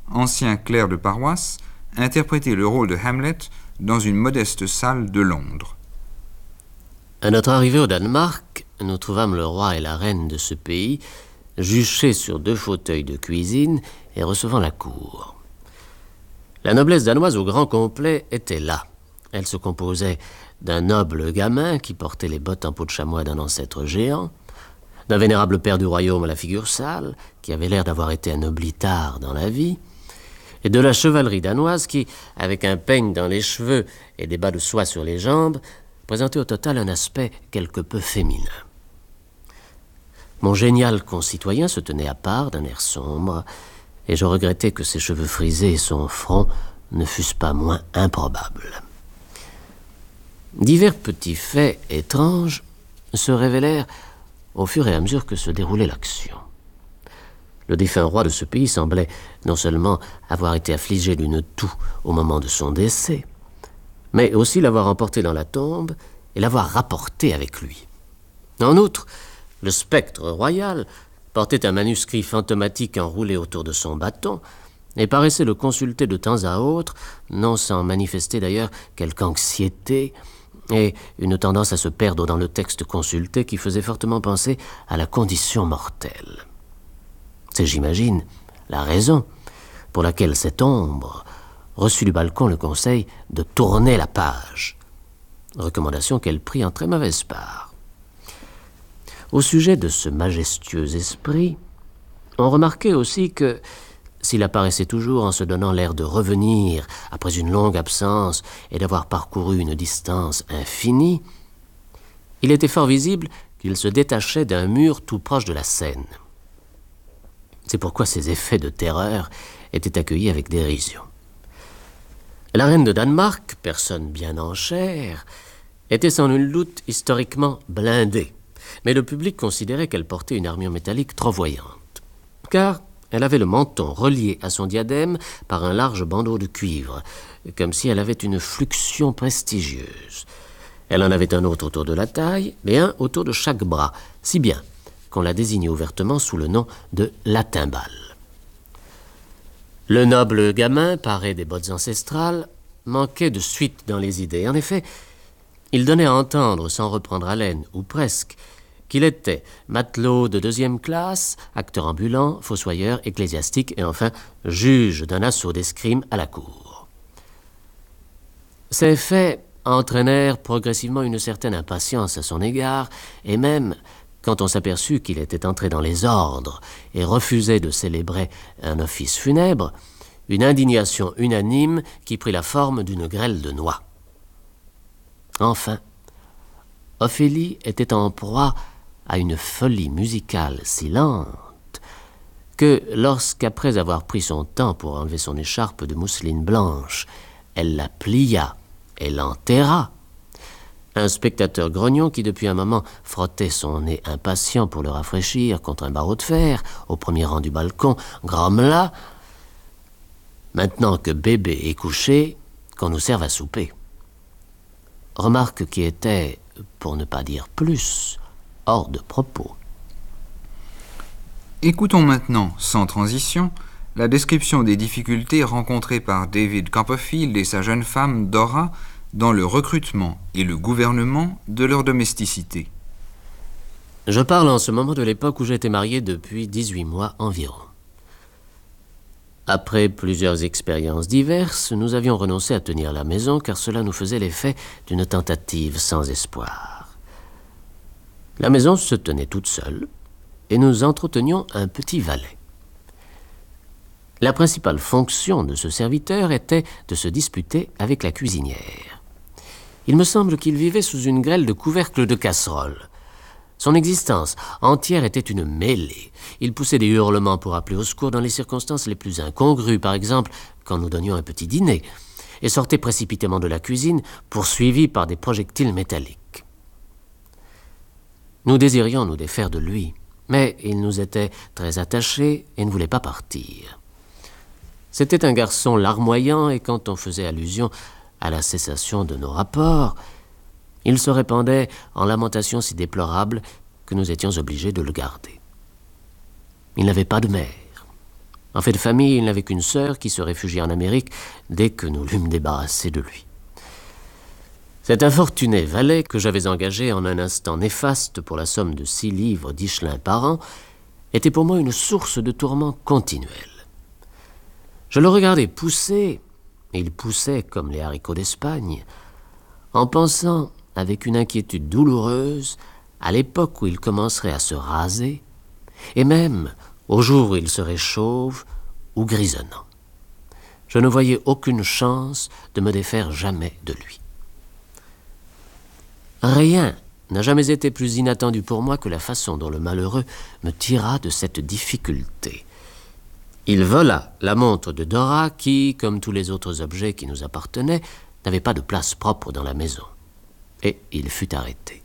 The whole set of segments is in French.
ancien clerc de paroisse, interprétait le rôle de Hamlet dans une modeste salle de Londres. À notre arrivée au Danemark, nous trouvâmes le roi et la reine de ce pays juchés sur 2 fauteuils de cuisine et recevant la cour. La noblesse danoise au grand complet était là. Elle se composait d'un noble gamin qui portait les bottes en peau de chamois d'un ancêtre géant, d'un vénérable père du royaume à la figure sale, qui avait l'air d'avoir été un oblitard dans la vie, et de la chevalerie danoise qui, avec un peigne dans les cheveux et des bas de soie sur les jambes, présentait au total un aspect quelque peu féminin. Mon génial concitoyen se tenait à part d'un air sombre, et je regrettais que ses cheveux frisés et son front ne fussent pas moins improbables. Divers petits faits étranges se révélèrent au fur et à mesure que se déroulait l'action. Le défunt roi de ce pays semblait non seulement avoir été affligé d'une toux au moment de son décès, mais aussi l'avoir emporté dans la tombe et l'avoir rapporté avec lui. En outre, le spectre royal portait un manuscrit fantomatique enroulé autour de son bâton et paraissait le consulter de temps à autre, non sans manifester d'ailleurs quelque anxiété et une tendance à se perdre dans le texte consulté qui faisait fortement penser à la condition mortelle. C'est, j'imagine, la raison pour laquelle cette ombre reçut du balcon le conseil de tourner la page, recommandation qu'elle prit en très mauvaise part. Au sujet de ce majestueux esprit, on remarquait aussi que, s'il apparaissait toujours en se donnant l'air de revenir après une longue absence et d'avoir parcouru une distance infinie, il était fort visible qu'il se détachait d'un mur tout proche de la Seine. C'est pourquoi ces effets de terreur étaient accueillis avec dérision. La reine de Danemark, personne bien en chair, était sans nul doute historiquement blindée, mais le public considérait qu'elle portait une armure métallique trop voyante, car elle avait le menton relié à son diadème par un large bandeau de cuivre, comme si elle avait une fluxion prestigieuse. Elle en avait un autre autour de la taille et un autour de chaque bras, si bien qu'on la désignait ouvertement sous le nom de la timbale. Le noble gamin, paré des bottes ancestrales, manquait de suite dans les idées. En effet, il donnait à entendre, sans reprendre haleine, ou presque, qu'il était matelot de 2e classe, acteur ambulant, fossoyeur, ecclésiastique et enfin juge d'un assaut d'escrime à la cour. Ces faits entraînèrent progressivement une certaine impatience à son égard, et même, quand on s'aperçut qu'il était entré dans les ordres et refusait de célébrer un office funèbre, une indignation unanime qui prit la forme d'une grêle de noix. Enfin, Ophélie était en proie à une folie musicale si lente que lorsqu'après avoir pris son temps pour enlever son écharpe de mousseline blanche, elle la plia et l'enterra, un spectateur grognon qui depuis un moment frottait son nez impatient pour le rafraîchir contre un barreau de fer au premier rang du balcon grommela: « Maintenant que bébé est couché, qu'on nous serve à souper. » Remarque qui était, pour ne pas dire plus, hors de propos. Écoutons maintenant, sans transition, la description des difficultés rencontrées par David Copperfield et sa jeune femme Dora dans le recrutement et le gouvernement de leur domesticité. Je parle en ce moment de l'époque où j'étais marié depuis 18 mois environ. Après plusieurs expériences diverses, nous avions renoncé à tenir la maison car cela nous faisait l'effet d'une tentative sans espoir. La maison se tenait toute seule et nous entretenions un petit valet. La principale fonction de ce serviteur était de se disputer avec la cuisinière. Il me semble qu'il vivait sous une grêle de couvercles de casseroles. Son existence entière était une mêlée. Il poussait des hurlements pour appeler au secours dans les circonstances les plus incongrues, par exemple quand nous donnions un petit dîner, et sortait précipitamment de la cuisine, poursuivi par des projectiles métalliques. Nous désirions nous défaire de lui, mais il nous était très attaché et ne voulait pas partir. C'était un garçon larmoyant, et quand on faisait allusion à la cessation de nos rapports, il se répandait en lamentations si déplorables que nous étions obligés de le garder. Il n'avait pas de mère, En fait de famille, il n'avait qu'une sœur qui se réfugia en Amérique dès que nous l'eûmes débarrassé de lui. Cet infortuné valet, que j'avais engagé en un instant néfaste pour la somme de 6 livres d'Ichelin par an, était pour moi une source de tourments continuels. Je le regardais pousser, et il poussait comme les haricots d'Espagne, en pensant, avec une inquiétude douloureuse, à l'époque où il commencerait à se raser, et même au jour où il serait chauve ou grisonnant. Je ne voyais aucune chance de me défaire jamais de lui. Rien n'a jamais été plus inattendu pour moi que la façon dont le malheureux me tira de cette difficulté. Il vola la montre de Dora qui, comme tous les autres objets qui nous appartenaient, n'avait pas de place propre dans la maison. Et il fut arrêté.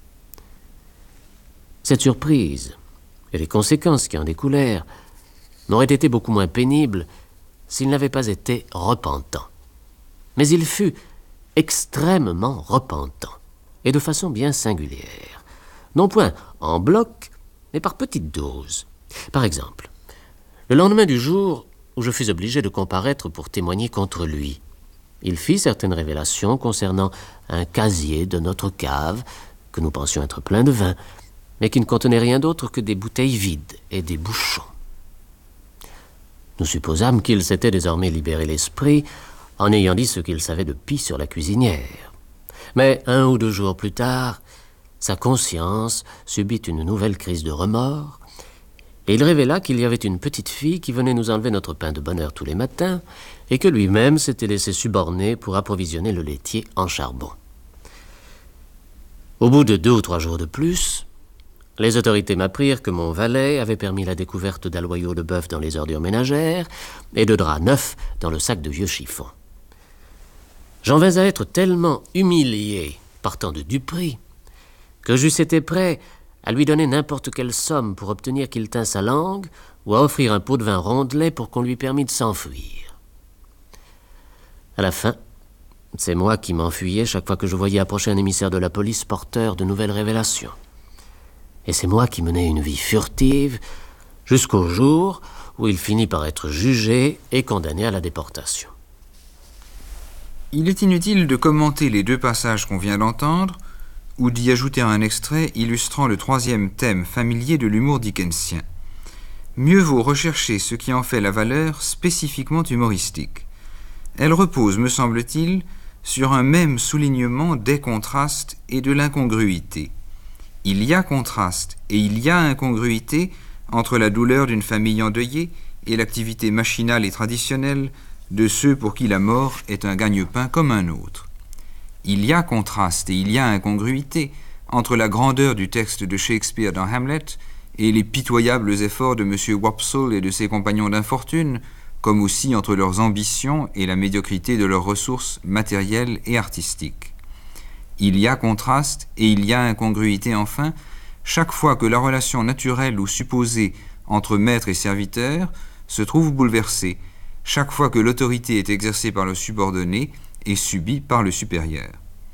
Cette surprise et les conséquences qui en découlèrent n'auraient été beaucoup moins pénibles s'il n'avait pas été repentant. Mais il fut extrêmement repentant, et de façon bien singulière. Non point en bloc, mais par petites doses. Par exemple, le lendemain du jour où je fus obligé de comparaître pour témoigner contre lui, il fit certaines révélations concernant un casier de notre cave, que nous pensions être plein de vin, mais qui ne contenait rien d'autre que des bouteilles vides et des bouchons. Nous supposâmes qu'il s'était désormais libéré l'esprit en ayant dit ce qu'il savait de pis sur la cuisinière. Mais 1 ou 2 jours plus tard, sa conscience subit une nouvelle crise de remords, et il révéla qu'il y avait une petite fille qui venait nous enlever notre pain de bonne heure tous les matins, et que lui-même s'était laissé suborner pour approvisionner le laitier en charbon. Au bout de 2 ou 3 jours de plus, les autorités m'apprirent que mon valet avait permis la découverte d'aloyaux de bœuf dans les ordures ménagères et de draps neufs dans le sac de vieux chiffons. J'en vins à être tellement humilié par tant de duperies que j'eusse été prêt à lui donner n'importe quelle somme pour obtenir qu'il tînt sa langue ou à offrir un pot de vin rondelet pour qu'on lui permît de s'enfuir. À la fin, c'est moi qui m'enfuyais chaque fois que je voyais approcher un émissaire de la police porteur de nouvelles révélations. Et c'est moi qui menais une vie furtive jusqu'au jour où il finit par être jugé et condamné à la déportation. Il est inutile de commenter les 2 passages qu'on vient d'entendre, ou d'y ajouter un extrait illustrant le 3e thème familier de l'humour dickensien. Mieux vaut rechercher ce qui en fait la valeur spécifiquement humoristique. Elle repose, me semble-t-il, sur un même soulignement des contrastes et de l'incongruité. Il y a contraste et il y a incongruité entre la douleur d'une famille endeuillée et l'activité machinale et traditionnelle de ceux pour qui la mort est un gagne-pain comme un autre. Il y a contraste et il y a incongruité entre la grandeur du texte de Shakespeare dans Hamlet et les pitoyables efforts de M. Wopsle et de ses compagnons d'infortune, comme aussi entre leurs ambitions et la médiocrité de leurs ressources matérielles et artistiques. Il y a contraste et il y a incongruité enfin, chaque fois que la relation naturelle ou supposée entre maître et serviteur se trouve bouleversée, chaque fois que l'autorité est exercée par le subordonné et subie par le supérieur.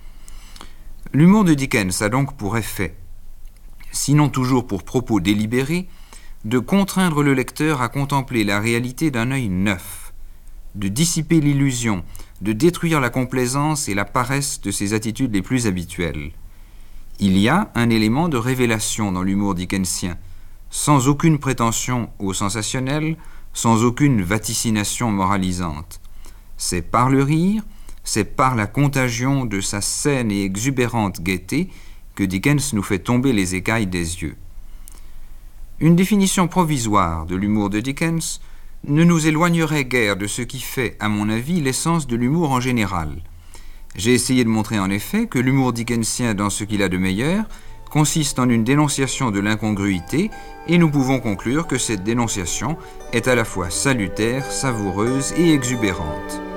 L'humour de Dickens a donc pour effet, sinon toujours pour propos délibéré, de contraindre le lecteur à contempler la réalité d'un œil neuf, de dissiper l'illusion, de détruire la complaisance et la paresse de ses attitudes les plus habituelles. Il y a un élément de révélation dans l'humour dickensien, sans aucune prétention au sensationnel, sans aucune vaticination moralisante. C'est par le rire, c'est par la contagion de sa saine et exubérante gaieté que Dickens nous fait tomber les écailles des yeux. Une définition provisoire de l'humour de Dickens ne nous éloignerait guère de ce qui fait, à mon avis, l'essence de l'humour en général. J'ai essayé de montrer en effet que l'humour dickensien, dans ce qu'il a de meilleur, consiste en une dénonciation de l'incongruité, et nous pouvons conclure que cette dénonciation est à la fois salutaire, savoureuse et exubérante.